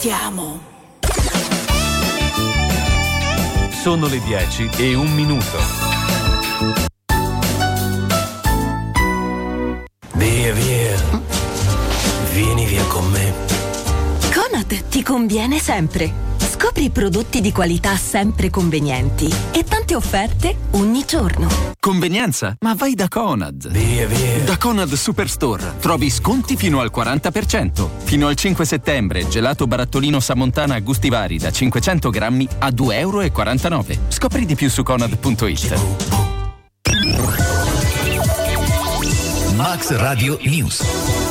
divertiamo. Sono le 10:01. Via, vieni via con me. Conad ti conviene sempre. Scopri prodotti di qualità sempre convenienti e tante offerte ogni giorno. Convenienza? Ma vai da Conad. Via. Da Conad Superstore trovi sconti fino al 40%. Fino al 5 settembre gelato barattolino Samontana a gusti vari da 500 grammi a €2,49. Scopri di più su conad.it. Max Radio News.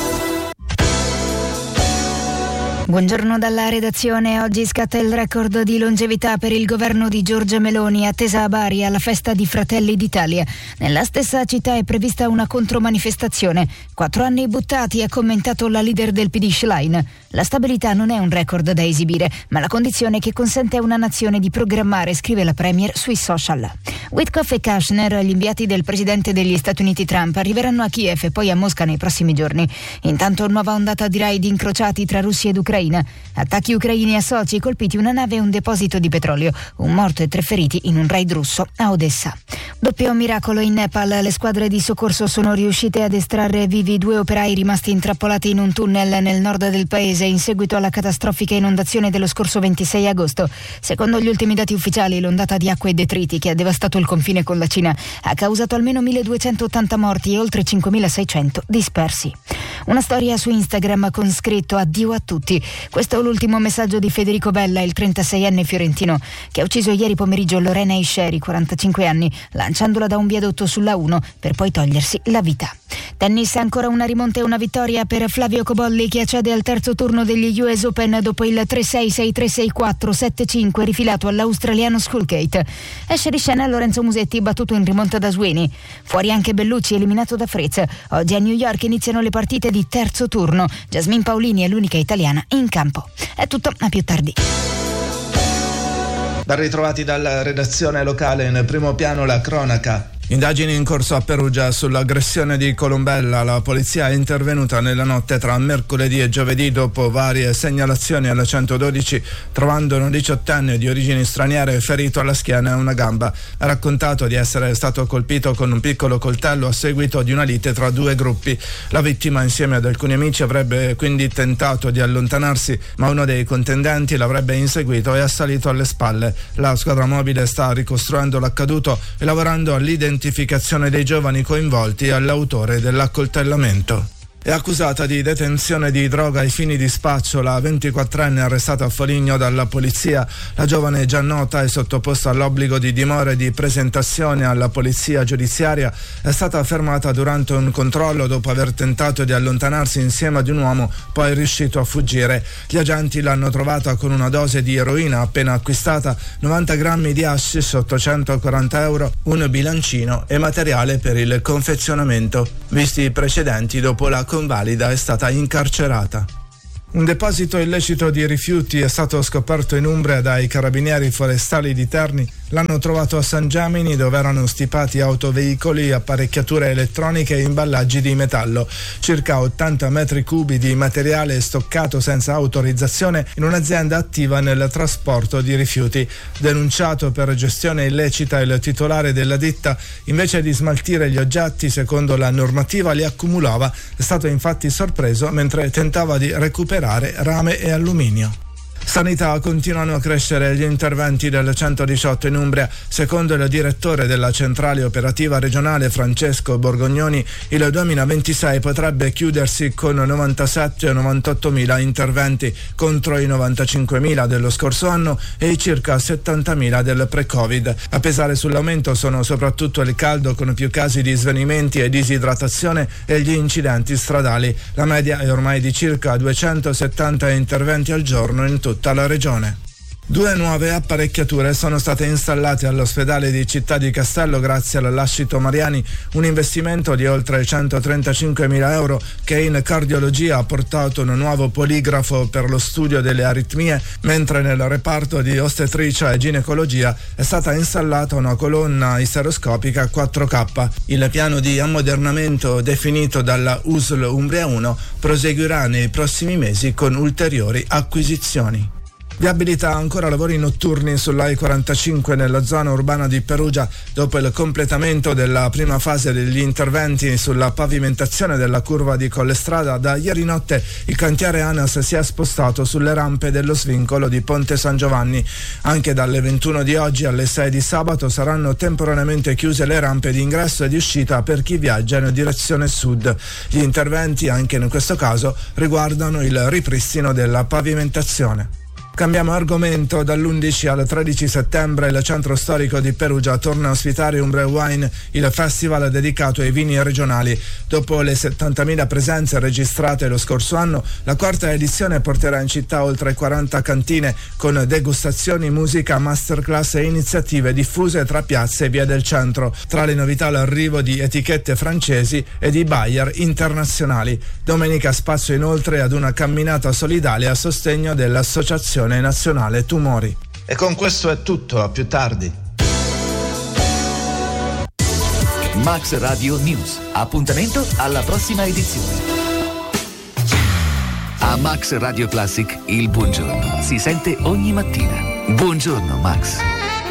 Buongiorno dalla redazione. Oggi scatta il record di longevità per il governo di Giorgia Meloni, attesa a Bari alla festa di Fratelli d'Italia. Nella stessa città è prevista una contromanifestazione. 4 anni buttati, ha commentato la leader del PD Schlein. La stabilità non è un record da esibire, ma la condizione che consente a una nazione di programmare, scrive la Premier sui social. Witkoff e Kushner, gli inviati del presidente degli Stati Uniti Trump, arriveranno a Kiev e poi a Mosca nei prossimi giorni. Intanto nuova ondata di raid incrociati tra Russia ed Ucraina. Attacchi ucraini a soci, colpiti una nave e un deposito di petrolio. Un morto e 3 feriti in un raid russo a Odessa. Doppio miracolo in Nepal. Le squadre di soccorso sono riuscite ad estrarre vivi 2 operai rimasti intrappolati in un tunnel nel nord del paese in seguito alla catastrofica inondazione dello scorso 26 agosto. Secondo gli ultimi dati ufficiali, l'ondata di acque e detriti che ha devastato il confine con la Cina ha causato almeno 1280 morti e oltre 5600 dispersi. Una storia su Instagram con scritto "Addio a tutti". Questo è l'ultimo messaggio di Federico Bella, il 36enne fiorentino che ha ucciso ieri pomeriggio Lorena Isceri, 45 anni, lanciandola da un viadotto sulla 1 per poi togliersi la vita. Tennis, ancora una rimonta e una vittoria per Flavio Cobolli, che accede al terzo turno degli US Open dopo il 3-6, 6-3, 6-4, 7-5 rifilato all'australiano Schoolgate. Esce di scena Lorenzo Musetti, battuto in rimonta da Sweeney. Fuori anche Bellucci, eliminato da Fritz. Oggi a New York iniziano le partite di terzo turno. Jasmine Paolini è l'unica italiana in campo. È tutto, a più tardi. Ben ritrovati dalla redazione locale. In primo piano la cronaca. Indagini in corso a Perugia sull'aggressione di Colombella. La polizia è intervenuta nella notte tra mercoledì e giovedì dopo varie segnalazioni alla 112, trovando un 18enne di origini straniere ferito alla schiena e una gamba. Ha raccontato di essere stato colpito con un piccolo coltello a seguito di una lite tra 2 gruppi. La vittima, insieme ad alcuni amici, avrebbe quindi tentato di allontanarsi, ma uno dei contendenti l'avrebbe inseguito e assalito alle spalle. La squadra mobile sta ricostruendo l'accaduto e lavorando all'identificazione dei giovani coinvolti e all'autore dell'accoltellamento. È accusata di detenzione di droga ai fini di spaccio la 24enne arrestata a Foligno dalla polizia. La giovane, già nota e sottoposta all'obbligo di dimora e di presentazione alla polizia giudiziaria, è stata fermata durante un controllo dopo aver tentato di allontanarsi insieme ad un uomo, poi riuscito a fuggire. Gli agenti l'hanno trovata con una dose di eroina appena acquistata, 90 grammi di hashish, 840 euro, un bilancino e materiale per il confezionamento. Visti i precedenti, dopo la convalida è stata incarcerata. Un deposito illecito di rifiuti è stato scoperto in Umbria dai carabinieri forestali di Terni. L'hanno trovato a San Gemini, dove erano stipati autoveicoli, apparecchiature elettroniche e imballaggi di metallo. Circa 80 metri cubi di materiale stoccato senza autorizzazione in un'azienda attiva nel trasporto di rifiuti. Denunciato per gestione illecita, il titolare della ditta, invece di smaltire gli oggetti secondo la normativa, li accumulava. È stato infatti sorpreso mentre tentava di recuperare rame e alluminio. Sanità, continuano a crescere gli interventi del 118 in Umbria. Secondo il direttore della centrale operativa regionale Francesco Borgognoni, il 2026 potrebbe chiudersi con 97 o 98 mila interventi contro i 95.000 dello scorso anno e i circa 70.000 del pre-Covid. A pesare sull'aumento sono soprattutto il caldo, con più casi di svenimenti e disidratazione, e gli incidenti stradali. La media è ormai di circa 270 interventi al giorno in tutta la regione. 2 nuove apparecchiature sono state installate all'ospedale di Città di Castello grazie al lascito Mariani, un investimento di oltre 135.000 euro che in cardiologia ha portato un nuovo poligrafo per lo studio delle aritmie, mentre nel reparto di ostetricia e ginecologia è stata installata una colonna isteroscopica 4K. Il piano di ammodernamento definito dalla USL Umbria 1 proseguirà nei prossimi mesi con ulteriori acquisizioni. Viabilità, ancora lavori notturni sull'A45 nella zona urbana di Perugia dopo il completamento della prima fase degli interventi sulla pavimentazione della curva di Collestrada. Da ieri notte il cantiere ANAS si è spostato sulle rampe dello svincolo di Ponte San Giovanni. Anche dalle 21 di oggi alle 6 di sabato saranno temporaneamente chiuse le rampe di ingresso e di uscita per chi viaggia in direzione sud. Gli interventi, anche in questo caso, riguardano il ripristino della pavimentazione. Cambiamo argomento. Dall'11 al 13 settembre il centro storico di Perugia torna a ospitare Umbria Wine, il festival dedicato ai vini regionali. Dopo le 70.000 presenze registrate lo scorso anno, la quarta edizione porterà in città oltre 40 cantine con degustazioni, musica, masterclass e iniziative diffuse tra piazze e vie del centro. Tra le novità l'arrivo di etichette francesi e di buyer internazionali. Domenica spazio inoltre ad una camminata solidale a sostegno dell'Associazione Nazionale Tumori. E con questo è tutto, a più tardi. Max Radio News. Appuntamento alla prossima edizione. A Max Radio Classic il buongiorno si sente ogni mattina. Buongiorno Max.